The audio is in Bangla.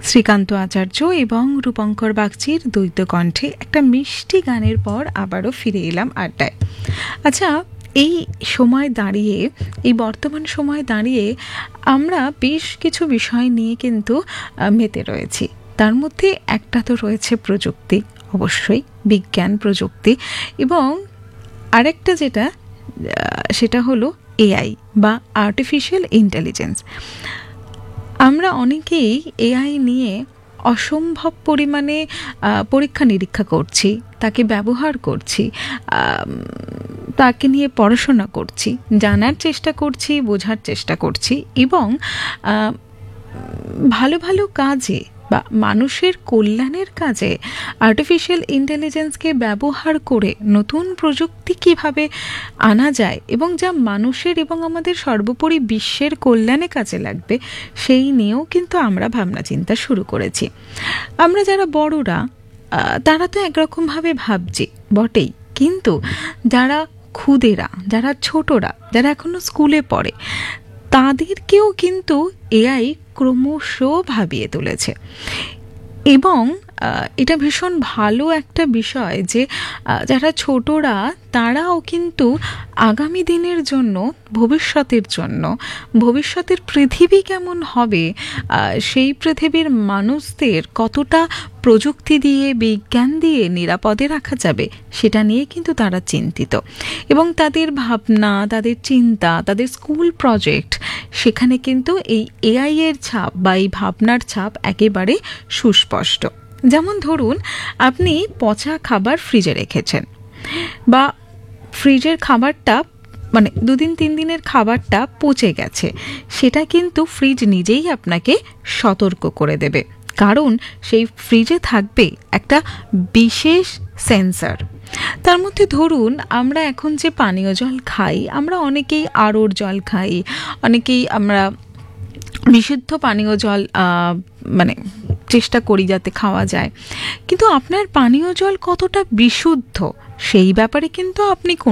শ্রীকান্ত আচার্য এবং রূপঙ্কর বাগচির দ্বৈত কণ্ঠে একটা মিষ্টি গানের পর আবারও ফিরে এলাম আড্ডায়। আচ্ছা, এই সময় দাঁড়িয়ে, এই বর্তমান সময় দাঁড়িয়ে আমরা বেশ কিছু বিষয় নিয়ে কিন্তু মেতে রয়েছি। তার মধ্যে একটা তো রয়েছে প্রযুক্তি, অবশ্যই বিজ্ঞান প্রযুক্তি, এবং আরেকটা যেটা সেটা হলো এআই বা আর্টিফিশিয়াল ইন্টেলিজেন্স। আমরা অনেকেই এআই নিয়ে অসম্ভব পরিমাণে পরীক্ষা নিরীক্ষা করছি, তাকে ব্যবহার করছি, তাকে নিয়ে পড়াশোনা করছি, জানার চেষ্টা করছি, বোঝার চেষ্টা করছি, এবং ভালো ভালো কাজে বা মানুষের কল্যাণের কাজে আর্টিফিশিয়াল ইন্টেলিজেন্সকে ব্যবহার করে নতুন প্রযুক্তি কিভাবে আনা যায় এবং যা মানুষের এবং আমাদের সর্বোপরি বিশ্বের কল্যাণে কাজে লাগবে, সেই নিয়েও কিন্তু আমরা ভাবনা চিন্তা শুরু করেছি। আমরা যারা বড়রা তারা তো একরকমভাবে ভাবছি বটেই, কিন্তু যারা ক্ষুদেরা, যারা ছোটরা, যারা এখনো স্কুলে পড়ে, তাদেরকেও কিন্তু এআই ক্রমশ ভাবিয়ে তুলেছে। এবং এটা ভীষণ ভালো একটা বিষয় যে যারা ছোটরা তারাও কিন্তু আগামী দিনের জন্য, ভবিষ্যতের জন্য, ভবিষ্যতের পৃথিবী কেমন হবে, সেই পৃথিবীর মানুষদের কতটা প্রযুক্তি দিয়ে, বিজ্ঞান দিয়ে নিরাপদে রাখা যাবে, সেটা নিয়ে কিন্তু তারা চিন্তিত। এবং তাদের ভাবনা, তাদের চিন্তা, তাদের স্কুল প্রজেক্ট, সেখানে কিন্তু এই এআই এর ছাপ বা এই ভাবনার ছাপ একেবারে সুস্পষ্ট। যেমন ধরুন, আপনি পচা খাবার ফ্রিজে রেখেছেন, বা ফ্রিজের খাবারটা মানে 2-3 দিনের খাবারটা পচে গেছে, সেটা কিন্তু ফ্রিজ নিজেই আপনাকে সতর্ক করে দেবে, কারণ সেই ফ্রিজে থাকবে একটা বিশেষ সেন্সর। তার মধ্যে ধরুন, আমরা এখন যে পানীয় জল খাই, আমরা অনেকেই আরওর জল খাই, অনেকেই আমরা বিশুদ্ধ পানীয় জল মানে চেষ্টা করি যাতে খাওয়া যায়, কিন্তু আপনার পানীয় জল কতটা বিশুদ্ধ সেই ব্যাপারে কিন্তু আপনি